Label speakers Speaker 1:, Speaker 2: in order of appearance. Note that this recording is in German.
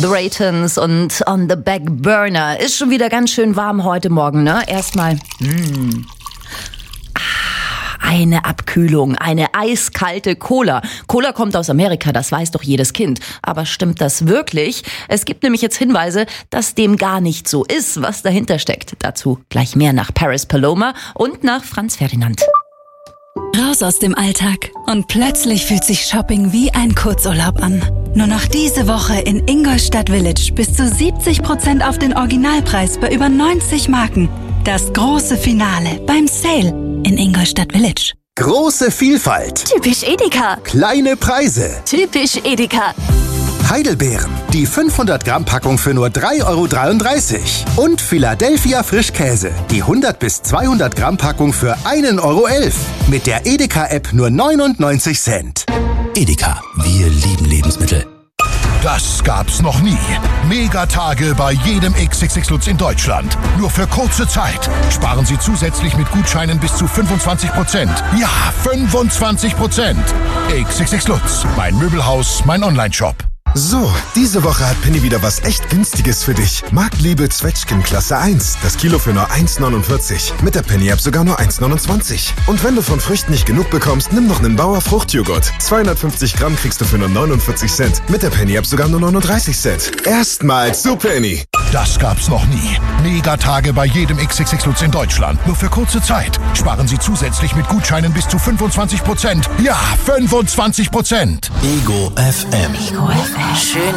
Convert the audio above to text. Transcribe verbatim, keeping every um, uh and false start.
Speaker 1: The Raytons und On the Back Burner. Ist schon wieder ganz schön warm heute Morgen, ne? Erstmal, mm. Eine Abkühlung, eine eiskalte Cola. Cola kommt aus Amerika, das weiß doch jedes Kind. Aber stimmt das wirklich? Es gibt nämlich jetzt Hinweise, dass dem gar nicht so ist, was dahinter steckt. Dazu gleich mehr nach Paris Paloma und nach Franz Ferdinand.
Speaker 2: Raus aus dem Alltag und plötzlich fühlt sich Shopping wie ein Kurzurlaub an. Nur noch diese Woche in Ingolstadt Village bis zu siebzig Prozent auf den Originalpreis bei über neunzig Marken. Das große Finale beim Sale in Ingolstadt Village.
Speaker 3: Große Vielfalt.
Speaker 4: Typisch Edeka.
Speaker 3: Kleine Preise.
Speaker 4: Typisch Edeka.
Speaker 3: Heidelbeeren. Die fünfhundert Gramm Packung für nur drei Euro dreiunddreißig. Und Philadelphia Frischkäse. Die hundert bis zweihundert Gramm Packung für ein Euro elf. Mit der Edeka-App nur neunundneunzig Cent.
Speaker 5: Edeka, wir lieben Lebensmittel.
Speaker 6: Das gab's noch nie. Megatage bei jedem X X X Lutz in Deutschland. Nur für kurze Zeit. Sparen Sie zusätzlich mit Gutscheinen bis zu fünfundzwanzig Prozent. Ja, fünfundzwanzig Prozent. X X X Lutz, mein Möbelhaus, mein Onlineshop.
Speaker 7: So, diese Woche hat Penny wieder was echt Günstiges für dich. Marktliebe Zwetschgen Klasse eins. Das Kilo für nur eins neunundvierzig. Mit der Penny-App sogar nur eins neunundzwanzig. Und wenn du von Früchten nicht genug bekommst, nimm noch einen Bauer Fruchtjoghurt. zweihundertfünfzig Gramm kriegst du für nur neunundvierzig Cent. Mit der Penny-App sogar nur neununddreißig Cent. Erstmals zu Penny.
Speaker 6: Das gab's noch nie. Megatage bei jedem X X X Lutz in Deutschland. Nur für kurze Zeit. Sparen Sie zusätzlich mit Gutscheinen bis zu fünfundzwanzig Prozent. Ja, fünfundzwanzig Prozent.
Speaker 5: Ego F M.
Speaker 1: Ego F M. Schön.